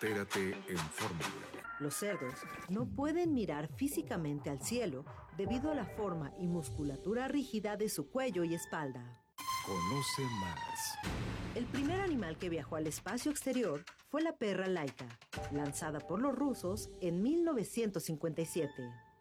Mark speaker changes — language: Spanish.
Speaker 1: Entérate en Fórmula.
Speaker 2: Los cerdos no pueden mirar físicamente al cielo debido a la forma y musculatura rígida de su cuello y espalda.
Speaker 1: Conoce más.
Speaker 2: El primer animal que viajó al espacio exterior fue la perra Laika, lanzada por los rusos en 1957.